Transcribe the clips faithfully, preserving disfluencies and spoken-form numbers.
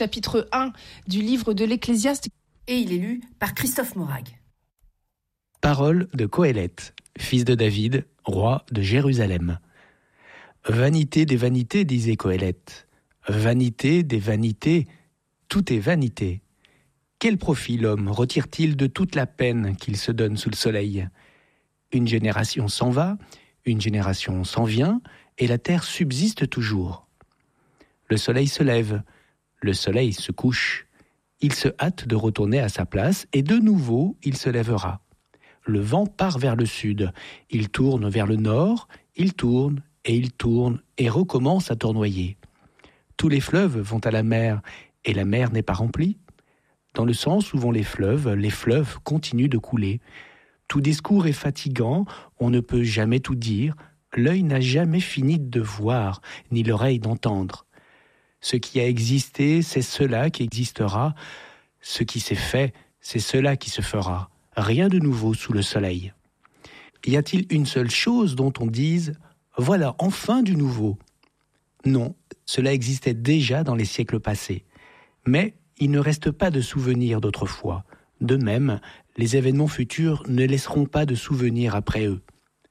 chapitre un du livre de l'Ecclésiaste. Et il est lu par Christophe Morag. Parole de Coëlette, fils de David, roi de Jérusalem. Vanité des vanités, disait Coëlette. Vanité des vanités, tout est vanité. Quel profit l'homme retire-t-il de toute la peine qu'il se donne sous le soleil ? Une génération s'en va, une génération s'en vient, et la terre subsiste toujours. Le soleil se lève, le soleil se couche. Il se hâte de retourner à sa place, et de nouveau il se lèvera. Le vent part vers le sud, il tourne vers le nord, il tourne et il tourne et recommence à tournoyer. Tous les fleuves vont à la mer, et la mer n'est pas remplie. Dans le sens où vont les fleuves, les fleuves continuent de couler. Tout discours est fatigant, on ne peut jamais tout dire, l'œil n'a jamais fini de voir, ni l'oreille d'entendre. Ce qui a existé, c'est cela qui existera. Ce qui s'est fait, c'est cela qui se fera. Rien de nouveau sous le soleil. Y a-t-il une seule chose dont on dise « Voilà enfin du nouveau » ? Non, cela existait déjà dans les siècles passés. Mais il ne reste pas de souvenirs d'autrefois. De même, les événements futurs ne laisseront pas de souvenirs après eux.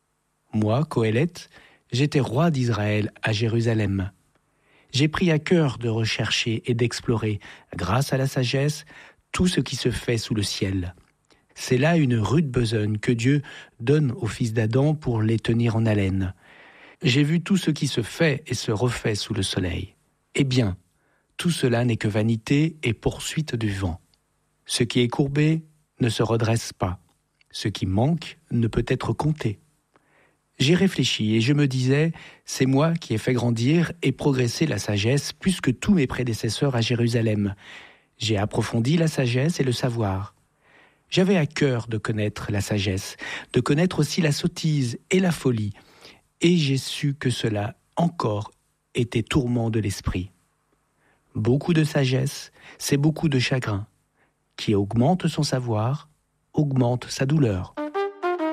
Moi, Coëlette, j'étais roi d'Israël à Jérusalem. J'ai pris à cœur de rechercher et d'explorer, grâce à la sagesse, tout ce qui se fait sous le ciel. C'est là une rude besogne que Dieu donne aux fils d'Adam pour les tenir en haleine. J'ai vu tout ce qui se fait et se refait sous le soleil. Eh bien, tout cela n'est que vanité et poursuite du vent. Ce qui est courbé ne se redresse pas. Ce qui manque ne peut être compté. J'ai réfléchi et je me disais, c'est moi qui ai fait grandir et progresser la sagesse plus que tous mes prédécesseurs à Jérusalem. J'ai approfondi la sagesse et le savoir. J'avais à cœur de connaître la sagesse, de connaître aussi la sottise et la folie, et j'ai su que cela encore était tourment de l'esprit. Beaucoup de sagesse, c'est beaucoup de chagrin. Qui augmente son savoir, augmente sa douleur.